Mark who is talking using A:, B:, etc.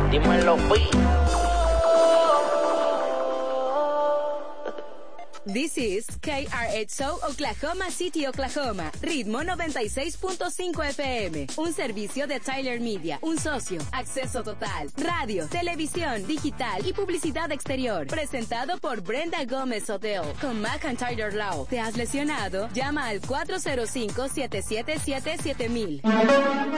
A: Dímelo, Pi.
B: This is KRXO Oklahoma City, Oklahoma. Ritmo 96.5 FM. Un servicio de Tyler Media. Un socio. Acceso total. Radio, televisión, digital y publicidad exterior. Presentado por Brenda Gómez Hotel. Con McIntyre Law. ¿Te has lesionado? Llama al 405-777-7000.